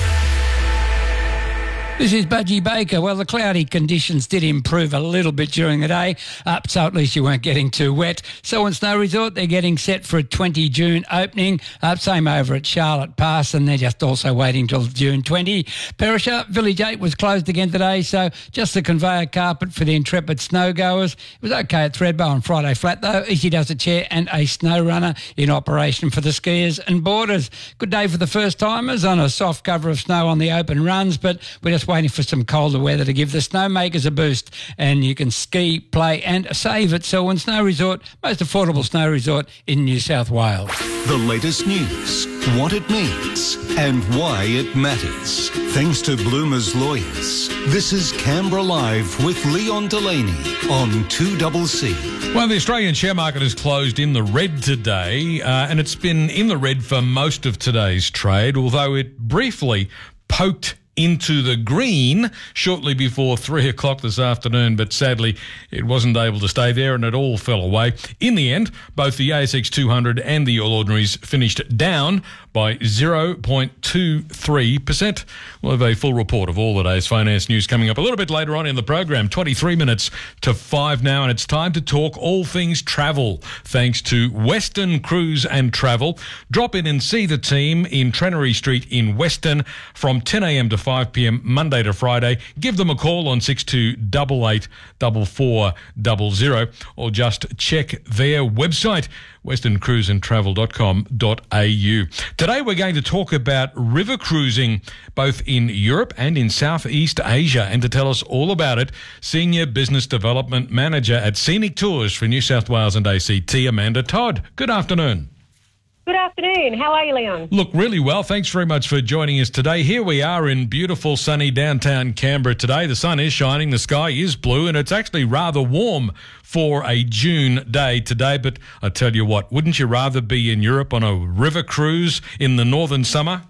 This is Budgie Baker. Well, the cloudy conditions did improve a little bit during the day, uh, so at least you weren't getting too wet. Selwyn Snow Resort, they're getting set for a twenty June opening. Uh, same over at Charlotte Pass, and they're just also waiting till June twentieth. Perisher, Village eight was closed again today, so just the conveyor carpet for the intrepid snowgoers. It was okay at Thredbo on Friday Flat, though. Easy Does It Chair and a snow runner in operation for the skiers and boarders. Good day for the first-timers on a soft cover of snow on the open runs, but we're just waiting for some colder weather to give the snowmakers a boost, and you can ski, play and save at Selwyn Snow Resort, most affordable snow resort in New South Wales. The latest news, what it means and why it matters. Thanks to Bloomer's Lawyers. This is Canberra Live with Leon Delaney on two C C. Well, the Australian share market is closed in the red today, uh, and it's been in the red for most of today's trade, although it briefly poked into the green shortly before three o'clock this afternoon, but sadly it wasn't able to stay there and it all fell away. In the end, both the A S X two hundred and the All Ordinaries finished down by zero point two three percent. We'll have a full report of all the day's finance news coming up a little bit later on in the program. twenty-three minutes to five now, and it's time to talk all things travel, thanks to Western Cruise and Travel. Drop in and see the team in Trenery Street in Western from ten a m to five p m Monday to Friday. Give them a call on six two eight eight four four zero zero or just check their website, western cruise and travel dot com dot a u. Today we're going to talk about river cruising both in Europe and in Southeast Asia, and to tell us all about it, Senior Business Development Manager at Scenic Tours for New South Wales and A C T, Amanda Todd. Good afternoon. Good afternoon. How are you, Leon? Look, really well. Thanks very much for joining us today. Here we are in beautiful sunny downtown Canberra today. The sun is shining, the sky is blue, and it's actually rather warm for a June day today. But I tell you what, wouldn't you rather be in Europe on a river cruise in the northern summer?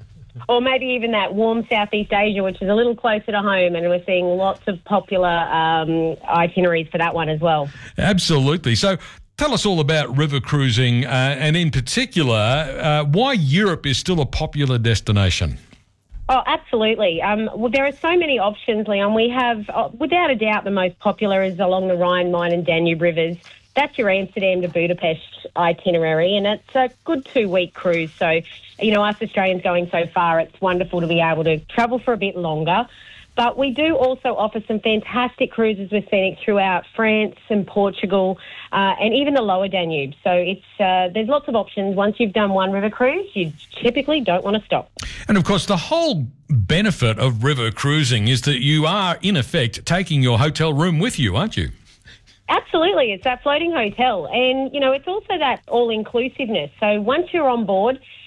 Or maybe even that warm Southeast Asia, which is a little closer to home, and we're seeing lots of popular um, itineraries for that one as well. Absolutely. So tell us all about river cruising, uh, and in particular, uh, why Europe is still a popular destination. Oh, absolutely. Um, well, there are so many options, Leon. We have, uh, without a doubt, the most popular is along the Rhine, Main and Danube rivers. That's your Amsterdam to Budapest itinerary, and it's a good two-week cruise. So, you know, us Australians going so far, it's wonderful to be able to travel for a bit longer. But we do also offer some fantastic cruises with Scenic throughout France and Portugal, uh, and even the lower Danube. So it's uh, there's lots of options. Once you've done one river cruise, you typically don't want to stop. And of course, the whole benefit of river cruising is that you are, in effect, taking your hotel room with you, aren't you? Absolutely. It's that floating hotel. And, you know, it's also that all-inclusiveness. So once you're on board,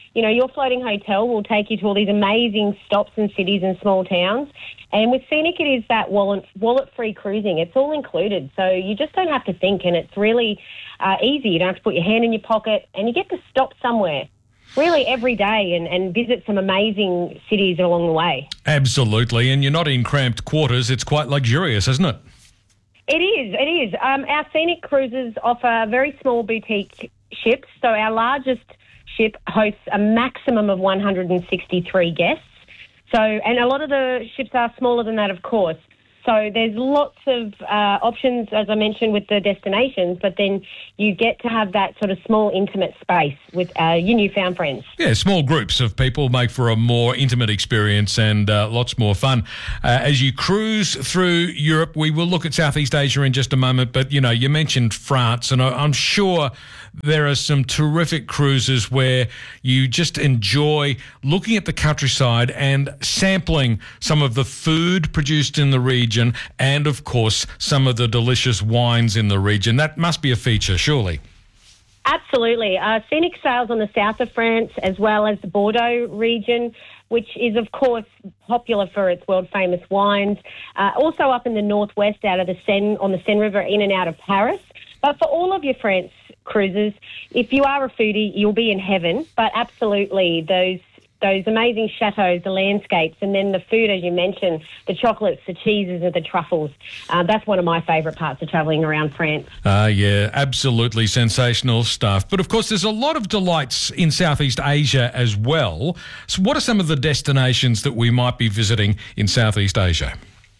you know, your floating hotel will take you to all these amazing stops and cities and small towns. And with Scenic, it is that wallet, wallet-free cruising. It's all included, so you just don't have to think, and it's really uh, easy. You don't have to put your hand in your pocket, and you get to stop somewhere really every day and, and visit some amazing cities along the way. Absolutely, and you're not in cramped quarters. It's quite luxurious, isn't it? It is, it is. Um, our Scenic cruises offer very small boutique ships, so our largest ship hosts a maximum of one hundred sixty-three guests. So, and a lot of the ships are smaller than that, of course. So there's lots of uh, options, as I mentioned, with the destinations, but then you get to have that sort of small, intimate space with uh, your newfound friends. Yeah, small groups of people make for a more intimate experience and uh, lots more fun. Uh, as you cruise through Europe, we will look at Southeast Asia in just a moment, but, you know, you mentioned France, and I'm sure there are some terrific cruises where you just enjoy looking at the countryside and sampling some of the food produced in the region and, of course, some of the delicious wines in the region. That must be a feature, surely. Absolutely. Uh, Scenic sails on the south of France as well as the Bordeaux region, which is, of course, popular for its world-famous wines. Uh, also up in the northwest out of the Seine, on the Seine River, in and out of Paris. But for all of your France cruises, if you are a foodie, you'll be in heaven. But absolutely, those those amazing chateaus, the landscapes, and then the food, as you mentioned, the chocolates, the cheeses, and the truffles. Uh, that's one of my favourite parts of travelling around France. Uh, yeah, absolutely sensational stuff. But, of course, there's a lot of delights in Southeast Asia as well. So what are some of the destinations that we might be visiting in Southeast Asia?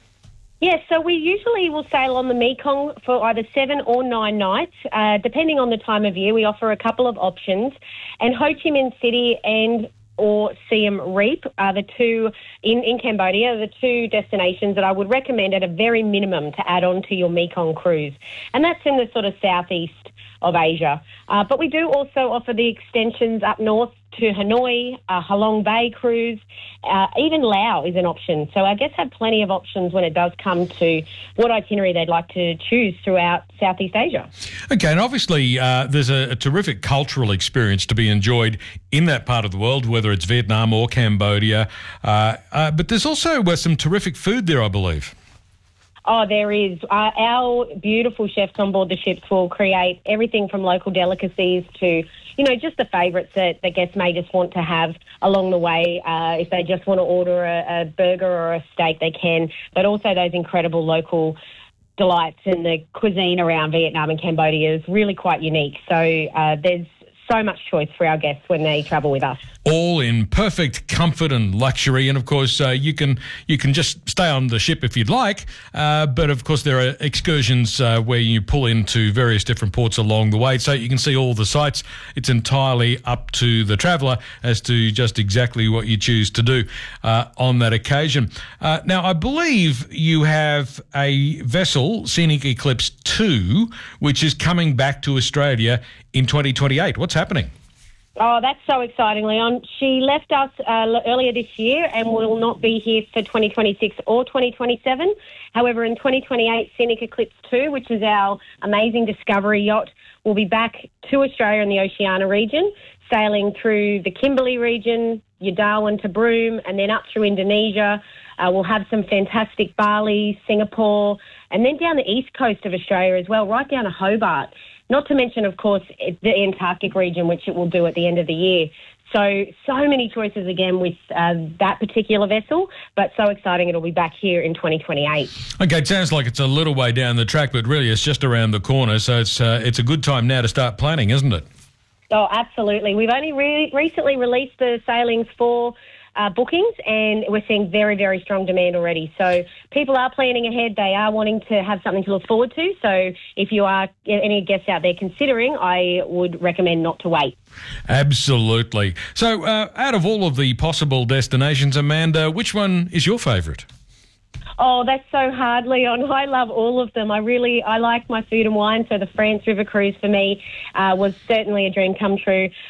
Yes, so we usually will sail on the Mekong for either seven or nine nights. Uh, depending on the time of year, we offer a couple of options. And Ho Chi Minh City and or Siem Reap are the two, in, in Cambodia, the two destinations that I would recommend at a very minimum to add on to your Mekong cruise. And that's in the sort of southeast of Asia. Uh, but we do also offer the extensions up north to Hanoi, uh, Halong Bay cruise, uh, even Laos is an option. So our guests have plenty of options when it does come to what itinerary they'd like to choose throughout Southeast Asia. Okay, and obviously uh, there's a, a terrific cultural experience to be enjoyed in that part of the world, whether it's Vietnam or Cambodia. Uh, uh, but there's also uh, some terrific food there, I believe. Oh, there is. Uh, our beautiful chefs on board the ships will create everything from local delicacies to, you know, just the favourites that, that guests may just want to have along the way. Uh, if they just want to order a, a burger or a steak, they can. But also those incredible local delights, and the cuisine around Vietnam and Cambodia is really quite unique. So uh, there's so much choice for our guests when they travel with us. All in perfect comfort and luxury, and of course uh, you can you can just stay on the ship if you'd like, uh, but of course there are excursions uh, where you pull into various different ports along the way, so you can see all the sites. It's entirely up to the traveller as to just exactly what you choose to do uh, on that occasion. Uh, now, I believe you have a vessel, Scenic Eclipse two, which is coming back to Australia in twenty twenty-eight. What's happening? Oh, that's so exciting, Leon. She left us uh, earlier this year and will not be here for twenty twenty-six or twenty twenty-seven. However, in twenty twenty-eight, Scenic Eclipse two, which is our amazing discovery yacht, will be back to Australia in the Oceania region, sailing through the Kimberley region, your Darwin to Broome, and then up through Indonesia. Uh, we'll have some fantastic Bali, Singapore, and then down the east coast of Australia as well, right down to Hobart. Not to mention, of course, the Antarctic region, which it will do at the end of the year. So, so many choices again with uh, that particular vessel, but so exciting it'll be back here in twenty twenty-eight. Okay, it sounds like it's a little way down the track, but really it's just around the corner, so it's uh, it's a good time now to start planning, isn't it? Oh, absolutely. We've only re- recently released the sailings for Uh, bookings, and we're seeing very, very strong demand already. So people are planning ahead. They are wanting to have something to look forward to. So if you are any guests out there considering, I would recommend not to wait. Absolutely. So uh, out of all of the possible destinations, Amanda, which one is your favourite? Oh, that's so hard, Leon. I love all of them. I really, I like my food and wine. So the France River cruise for me uh, was certainly a dream come true. But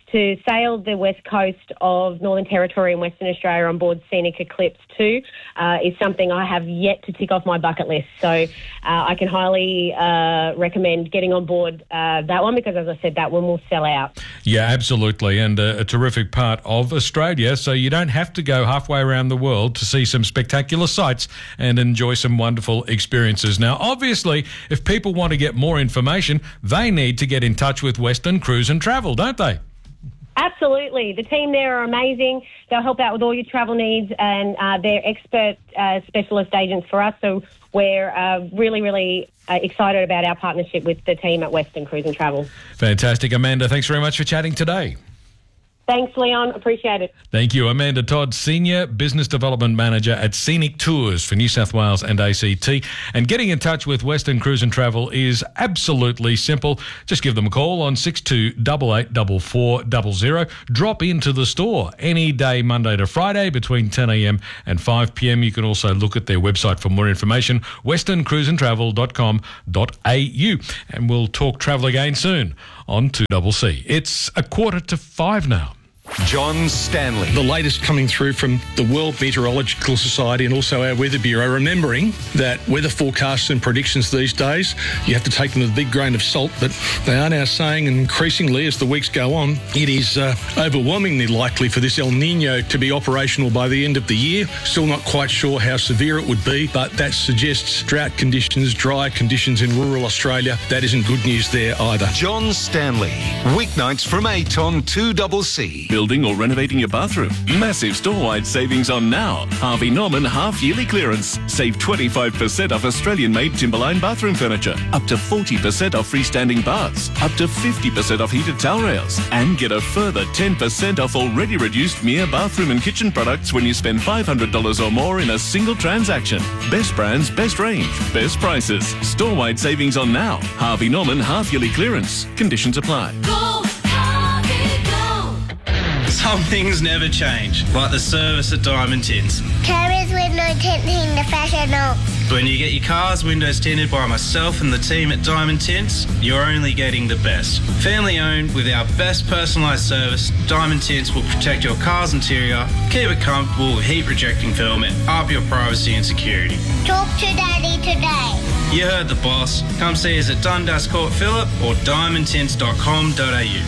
to sail the west coast of Northern Territory and Western Australia on board Scenic Eclipse two uh, is something I have yet to tick off my bucket list. So uh, I can highly uh, recommend getting on board uh, that one because, as I said, that one will sell out. Yeah, absolutely, and uh, a terrific part of Australia, so you don't have to go halfway around the world to see some spectacular sights and enjoy some wonderful experiences. Now, obviously, if people want to get more information, they need to get in touch with Western Cruise and Travel, don't they? Absolutely. The team there are amazing. They'll help out with all your travel needs, and uh, they're expert uh, specialist agents for us. So we're uh, really, really uh, excited about our partnership with the team at Western Cruise and Travel. Fantastic. Amanda, thanks very much for chatting today. Thanks, Leon. Appreciate it. Thank you. Amanda Todd, Senior Business Development Manager at Scenic Tours for New South Wales and A C T. And getting in touch with Western Cruise and Travel is absolutely simple. Just give them a call on six two eight eight four four zero zero. Drop into the store any day, Monday to Friday, between ten a m and five p m. You can also look at their website for more information, western cruise and travel dot com dot a u. And we'll talk travel again soon on two C C. It's a quarter to five now. John Stanley. The latest coming through from the World Meteorological Society and also our Weather Bureau, remembering that weather forecasts and predictions these days, you have to take them with a big grain of salt, but they are now saying, and increasingly as the weeks go on, it is uh, overwhelmingly likely for this El Nino to be operational by the end of the year. Still not quite sure how severe it would be, but that suggests drought conditions, dry conditions in rural Australia. That isn't good news there either. John Stanley, weeknights from eight on two C C. Building or renovating your bathroom? Massive store-wide savings on now. Harvey Norman half-yearly clearance. Save twenty-five percent off Australian-made Timberline bathroom furniture. Up to forty percent off freestanding baths. Up to fifty percent off heated towel rails. And get a further ten percent off already reduced M I A bathroom and kitchen products when you spend five hundred dollars or more in a single transaction. Best brands, best range, best prices. Store-wide savings on now. Harvey Norman half-yearly clearance. Conditions apply. Go, Harvey, go. Some things never change, like the service at Diamond Tints. Carriers window tinting the professional. When you get your car's windows tinted by myself and the team at Diamond Tints, you're only getting the best. Family owned with our best personalised service, Diamond Tints will protect your car's interior, keep it comfortable with heat rejecting film and up your privacy and security. Talk to Daddy today. You heard the boss. Come see us at Dundas Court Phillip or diamond tints dot com dot a u.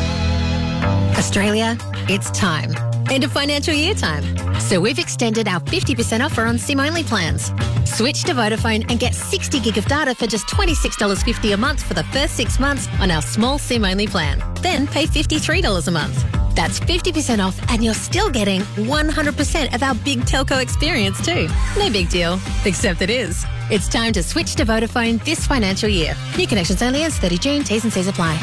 Australia, it's time. End of financial year time. So we've extended our fifty percent offer on SIM-only plans. Switch to Vodafone and get sixty gig of data for just twenty-six dollars fifty a month for the first six months on our small SIM-only plan. Then pay fifty-three dollars a month. That's fifty percent off and you're still getting one hundred percent of our big telco experience too. No big deal, except it is. It's time to switch to Vodafone this financial year. New connections only ends thirtieth of June. T's and C's apply.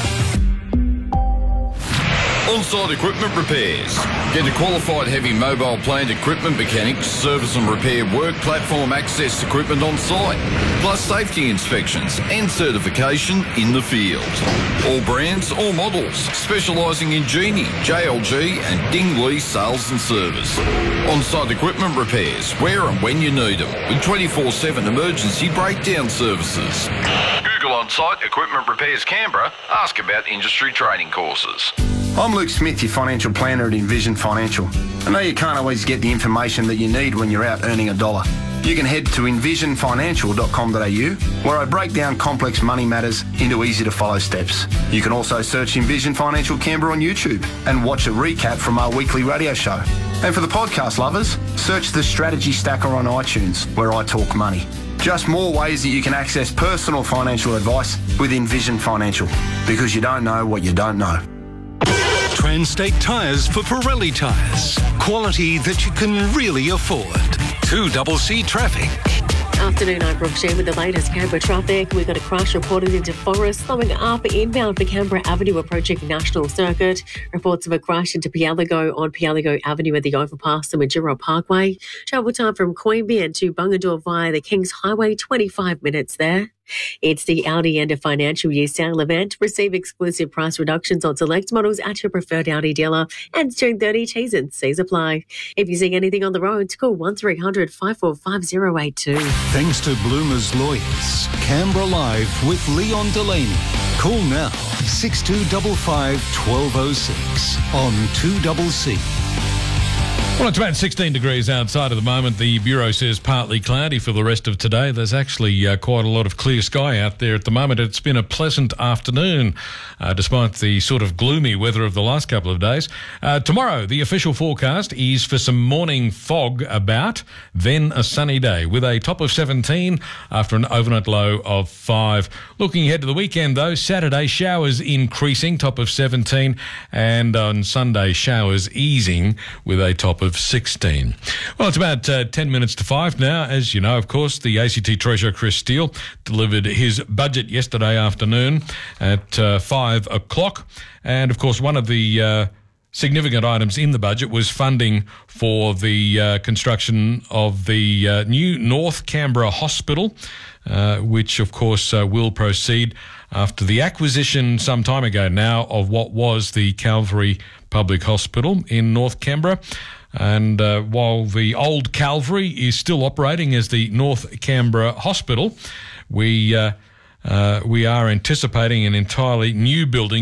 On-site equipment repairs. Get a qualified heavy mobile plant equipment mechanic to service and repair work platform access equipment on site, plus safety inspections and certification in the field. All brands, all models, specialising in Genie, J L G and Dingley sales and service. On-site equipment repairs, where and when you need them, with twenty-four seven emergency breakdown services. Google On-site Equipment Repairs Canberra. Ask about industry training courses. I'm Luke Smith, your financial planner at Envision Financial. I know you can't always get the information that you need when you're out earning a dollar. You can head to envision financial dot com dot a u, where I break down complex money matters into easy-to-follow steps. You can also search Envision Financial Canberra on YouTube and watch a recap from our weekly radio show. And for the podcast lovers, search the Strategy Stacker on iTunes, where I talk money. Just more ways that you can access personal financial advice with Envision Financial, because you don't know what you don't know. Transtate Tyres for Pirelli tyres. Quality that you can really afford. two C C traffic. Afternoon, I'm Brooke Shea with the latest Canberra traffic. We've got a crash reported into Forest, slowing up inbound for Canberra Avenue approaching National Circuit. Reports of a crash into Pialigo on Pialigo Avenue at the overpass to Majuro Parkway. Travel time from Queanbeyan to Bungadore via the Kings Highway, twenty-five minutes there. It's the Audi end of financial year sale event. Receive exclusive price reductions on select models at your preferred Audi dealer. And June thirtieth, T's and C's apply. If you see anything on the road, call one three hundred five four five zero eight two. Thanks to Bloomers Lawyers. Canberra Live with Leon Delaney. Call now six two five five, one two oh six on two C C. Well, it's about sixteen degrees outside at the moment. The Bureau says partly cloudy for the rest of today. There's actually uh, quite a lot of clear sky out there at the moment. It's been a pleasant afternoon, uh, despite the sort of gloomy weather of the last couple of days. Uh, tomorrow, the official forecast is for some morning fog about, then a sunny day with a top of seventeen after an overnight low of five. Looking ahead to the weekend, though, Saturday showers increasing, top of seventeen, and on Sunday showers easing with a top of sixteen. Well, it's about uh, ten minutes to five now. As you know, of course, the A C T Treasurer, Chris Steele, delivered his budget yesterday afternoon at uh, five o'clock. And, of course, one of the uh, significant items in the budget was funding for the uh, construction of the uh, new North Canberra Hospital, uh, which, of course, uh, will proceed after the acquisition some time ago now of what was the Calvary Public Hospital in North Canberra. And uh, while the old Calvary is still operating as the North Canberra Hospital, we uh, uh, we are anticipating an entirely new building